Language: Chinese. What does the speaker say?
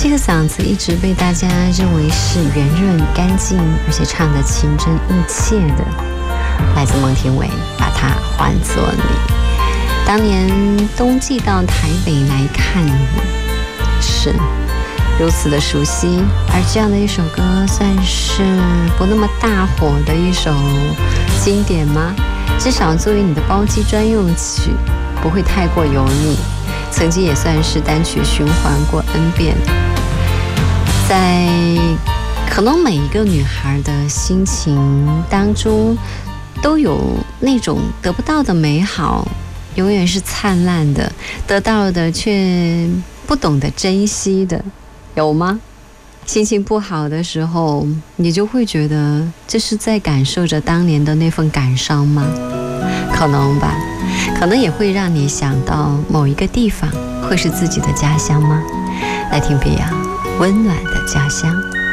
个嗓子一直被大家认为是圆润干净，而且唱得情真意切的，来自孟庭苇，把它换作你。当年冬季到台北来看你，是如此的熟悉，而这样的一首歌算是不那么大火的一首经典吗？至少作为你的包机专用曲，不会太过油腻，曾经也算是单曲循环过 N 遍。在可能每一个女孩的心情当中，都有那种得不到的美好，永远是灿烂的，得到的却不懂得珍惜的，有吗？心情不好的时候，你就会觉得这是在感受着当年的那份感伤吗？可能吧，可能也会让你想到某一个地方，会是自己的家乡吗？来听 Beyond 温暖的家乡。